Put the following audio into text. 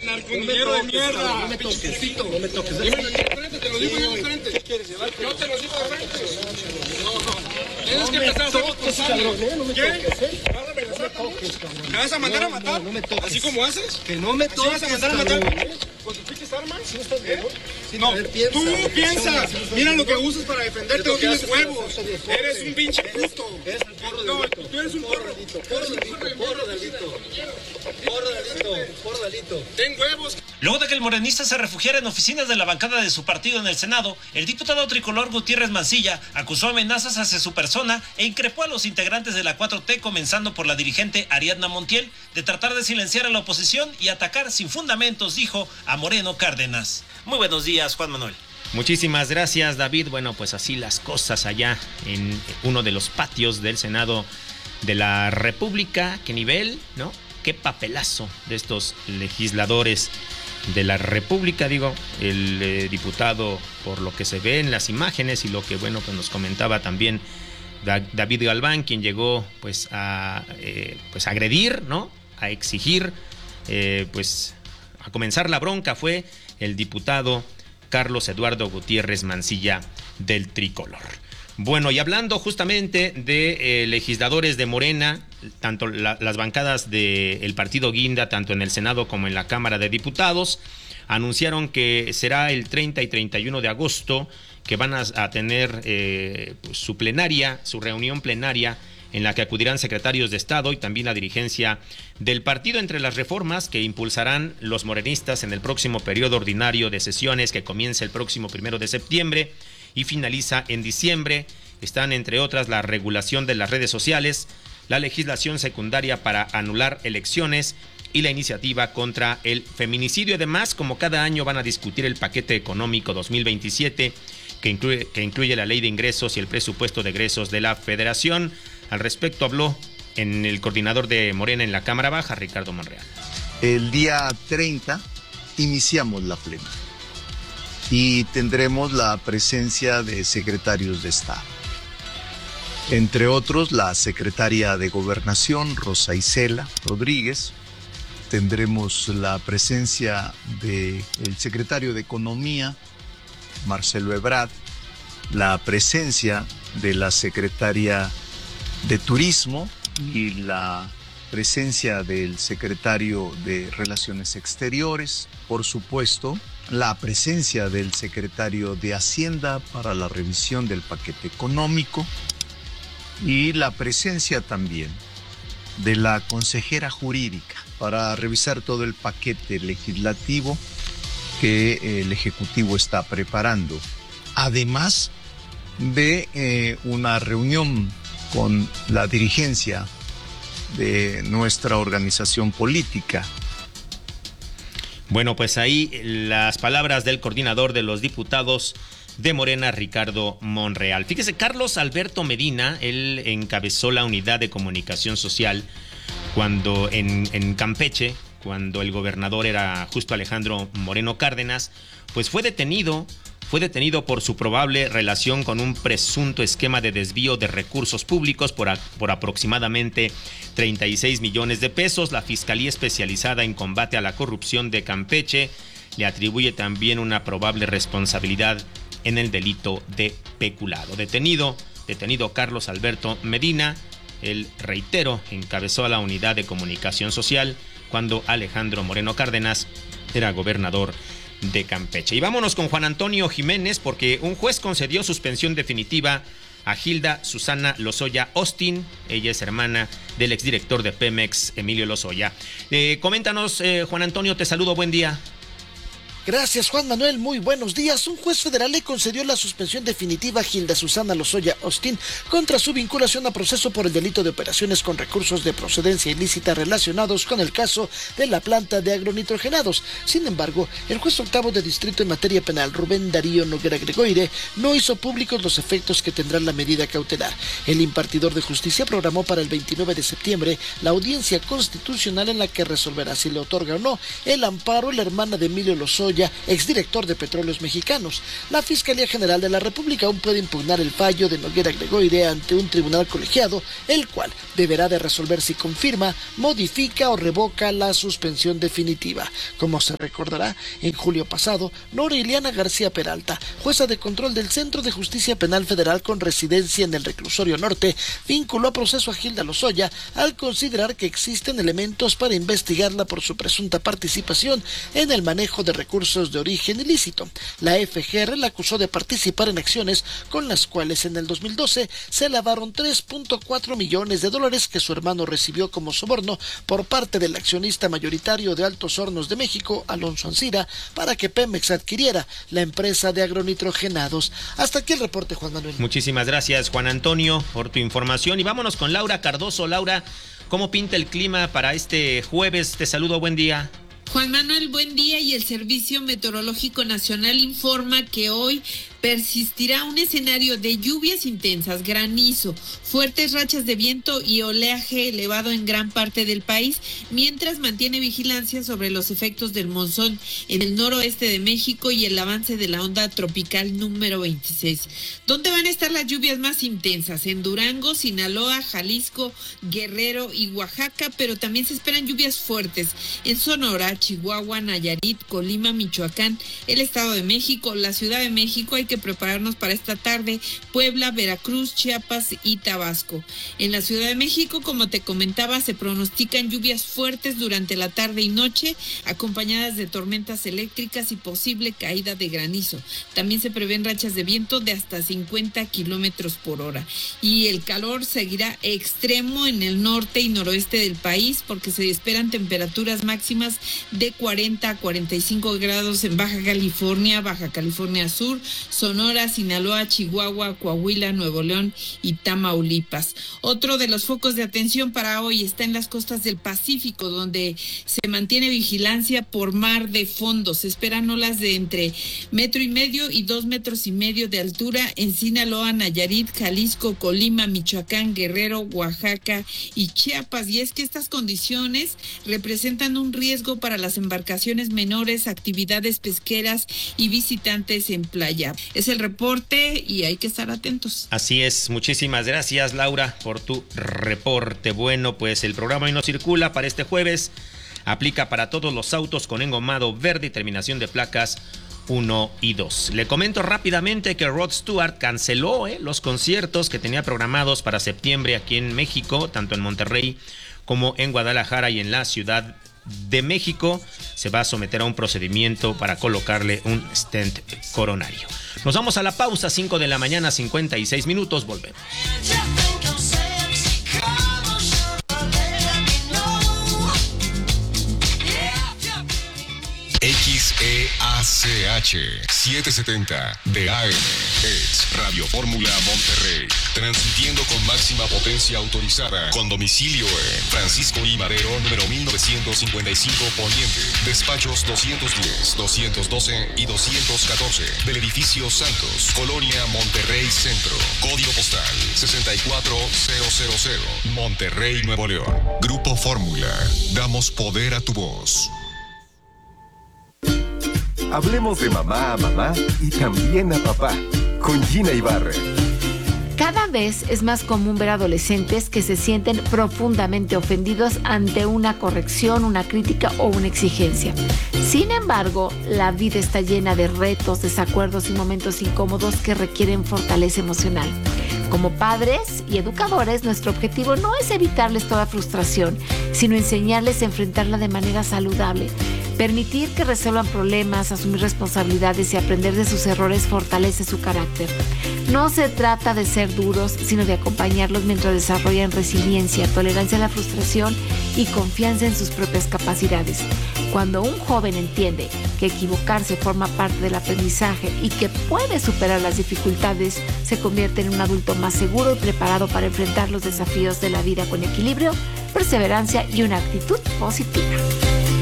narconillero de mierda. No me toques, no me toques. Dímelo de frente, te lo digo yo de frente. ¿Qué quieres llevar? Yo te lo digo de frente. Tienes que empezar a ser responsable. ¿Qué? ¿Me vas a mandar a matar? No me toques. ¿Así como haces? Que no me ¿Así toques, vas a mandar a matar? cabrón. ¿Con tus pinches armas? No, Tú piensas. Mira lo que usas para defenderte. No tienes huevos. Eres un pinche puto. No, tú eres un porro. Porro delito. Ten huevos. Luego de que el morenista se refugiara en oficinas de la bancada de su partido en el Senado, el diputado tricolor Gutiérrez Mancilla acusó amenazas hacia su persona e increpó a los integrantes de la 4T, comenzando por la dirigente Ariadna Montiel, de tratar de silenciar a la oposición y atacar sin fundamentos, dijo, a Moreno Cárdenas. Muy buenos días, Juan Manuel. Muchísimas gracias, David. Bueno, pues así las cosas allá en uno de los patios del Senado de la República. ¿Qué nivel, no? Qué papelazo de estos legisladores de la República, digo, el diputado, por lo que se ve en las imágenes y lo que, bueno, pues nos comentaba también David Galván, quien llegó pues a agredir, ¿no? A exigir, pues a comenzar la bronca, fue el diputado Carlos Eduardo Gutiérrez Mancilla del Tricolor. Bueno, y hablando justamente de legisladores de Morena, tanto las bancadas del partido Guinda, tanto en el Senado como en la Cámara de Diputados, anunciaron que será el 30 y 31 de agosto que van a tener pues, su reunión plenaria, en la que acudirán secretarios de Estado y también la dirigencia del partido, entre las reformas que impulsarán los morenistas en el próximo periodo ordinario de sesiones, que comienza el próximo 1 de septiembre y finaliza en diciembre. Están, entre otras, la regulación de las redes sociales, la legislación secundaria para anular elecciones y la iniciativa contra el feminicidio. Además, como cada año, van a discutir el paquete económico 2027, que incluye la ley de ingresos y el presupuesto de egresos de la Federación. Al respecto habló el coordinador de Morena en la Cámara Baja, Ricardo Monreal. El día 30 iniciamos la plena y tendremos la presencia de secretarios de Estado. Entre otros, la secretaria de Gobernación, Rosa Isela Rodríguez. Tendremos la presencia del secretario de Economía, Marcelo Ebrard, la presencia de la secretaria de Turismo y la presencia del secretario de Relaciones Exteriores, por supuesto, la presencia del secretario de Hacienda para la revisión del paquete económico y la presencia también de la consejera jurídica para revisar todo el paquete legislativo que el Ejecutivo está preparando, además de una reunión con la dirigencia de nuestra organización política. Bueno, pues ahí las palabras del coordinador de los diputados de Morena, Ricardo Monreal. Fíjese, Carlos Alberto Medina, él encabezó la unidad de comunicación social cuando en Campeche, cuando el gobernador era justo Alejandro Moreno Cárdenas, pues fue detenido por su probable relación con un presunto esquema de desvío de recursos públicos por aproximadamente 36 millones de pesos. La Fiscalía Especializada en Combate a la Corrupción de Campeche le atribuye también una probable responsabilidad en el delito de peculado. Detenido Carlos Alberto Medina, él, reitero, encabezó a la unidad de comunicación social cuando Alejandro Moreno Cárdenas era gobernador de Campeche. Y vámonos con Juan Antonio Jiménez, porque un juez concedió suspensión definitiva a Hilda Susana Lozoya Austin. Ella es hermana del exdirector de Pemex, Emilio Lozoya. Coméntanos, Juan Antonio, te saludo, buen día. Gracias, Juan Manuel, muy buenos días. Un juez federal le concedió la suspensión definitiva a Hilda Susana Lozoya Austin contra su vinculación a proceso por el delito de operaciones con recursos de procedencia ilícita relacionados con el caso de la planta de agronitrogenados. Sin embargo, el juez octavo de distrito en materia penal, Rubén Darío Noguera Gregoire, no hizo públicos los efectos que tendrá la medida cautelar. El impartidor de justicia programó para el 29 de septiembre la audiencia constitucional en la que resolverá si le otorga o no el amparo a la hermana de Emilio Lozoya Lozoya, exdirector de Petróleos Mexicanos. La Fiscalía General de la República aún puede impugnar el fallo de Noguera Gregoire ante un tribunal colegiado, el cual deberá de resolver si confirma, modifica o revoca la suspensión definitiva. Como se recordará, en julio pasado, Nora Ileana García Peralta, jueza de control del Centro de Justicia Penal Federal con residencia en el Reclusorio Norte, vinculó a proceso a Hilda Lozoya al considerar que existen elementos para investigarla por su presunta participación en el manejo de recursos de origen ilícito. La FGR la acusó de participar en acciones con las cuales en el 2012 se lavaron $3.4 millones que su hermano recibió como soborno por parte del accionista mayoritario de Altos Hornos de México, Alonso Ancira, para que Pemex adquiriera la empresa de agronitrogenados. Hasta aquí el reporte, Juan Manuel. Muchísimas gracias, Juan Antonio, por tu información. Y vámonos con Laura Cardoso. Laura, ¿cómo pinta el clima para este jueves? Te saludo, buen día. Juan Manuel, buen día. Y el Servicio Meteorológico Nacional informa que hoy persistirá un escenario de lluvias intensas, granizo, fuertes rachas de viento y oleaje elevado en gran parte del país, mientras mantiene vigilancia sobre los efectos del monzón en el noroeste de México y el avance de la onda tropical número 26. ¿Dónde van a estar las lluvias más intensas? En Durango, Sinaloa, Jalisco, Guerrero y Oaxaca, pero también se esperan lluvias fuertes en Sonora, Chihuahua, Nayarit, Colima, Michoacán, el Estado de México, la Ciudad de México. Hay que prepararnos para esta tarde, Puebla, Veracruz, Chiapas y Tabasco. En la Ciudad de México, como te comentaba, se pronostican lluvias fuertes durante la tarde y noche, acompañadas de tormentas eléctricas y posible caída de granizo. También se prevén rachas de viento de hasta 50 kilómetros por hora. Y el calor seguirá extremo en el norte y noroeste del país, porque se esperan temperaturas máximas de 40 a 45 grados en Baja California Sur, Sonora, Sinaloa, Chihuahua, Coahuila, Nuevo León y Tamaulipas. Otro de los focos de atención para hoy está en las costas del Pacífico, donde se mantiene vigilancia por mar de fondo. Se esperan olas de entre 1,5 metros y 2,5 metros de altura en Sinaloa, Nayarit, Jalisco, Colima, Michoacán, Guerrero, Oaxaca y Chiapas. Y es que estas condiciones representan un riesgo para las embarcaciones menores, actividades pesqueras y visitantes en playa. Es el reporte y hay que estar atentos. Así es, muchísimas gracias, Laura, por tu reporte. Bueno, pues el programa Hoy No Circula para este jueves aplica para todos los autos con engomado verde y terminación de placas 1 y 2. Le comento rápidamente que Rod Stewart canceló los conciertos que tenía programados para septiembre aquí en México, tanto en Monterrey como en Guadalajara y en la Ciudad de México. Se va a someter a un procedimiento para colocarle un stent coronario. Nos vamos a la pausa, 5 de la mañana, 56 minutos, volvemos. XEACH 770 de AM es Radio Fórmula Monterrey, transmitiendo con máxima potencia autorizada, con domicilio en Francisco I. Madero, número 1955 Poniente, despachos 210, 212 y 214 del edificio Santos, Colonia Monterrey Centro, código postal 64000, Monterrey, Nuevo León. Grupo Fórmula, damos poder a tu voz. Hablemos de mamá a mamá y también a papá, con Gina Ibarra. Cada vez es más común ver adolescentes que se sienten profundamente ofendidos ante una corrección, una crítica o una exigencia. Sin embargo, la vida está llena de retos, desacuerdos y momentos incómodos que requieren fortaleza emocional. Como padres y educadores, nuestro objetivo no es evitarles toda frustración, sino enseñarles a enfrentarla de manera saludable. Permitir que resuelvan problemas, asumir responsabilidades y aprender de sus errores fortalece su carácter. No se trata de ser duros, sino de acompañarlos mientras desarrollan resiliencia, tolerancia a la frustración y confianza en sus propias capacidades. Cuando un joven entiende que equivocarse forma parte del aprendizaje y que puede superar las dificultades, se convierte en un adulto más seguro y preparado para enfrentar los desafíos de la vida con equilibrio, perseverancia y una actitud positiva.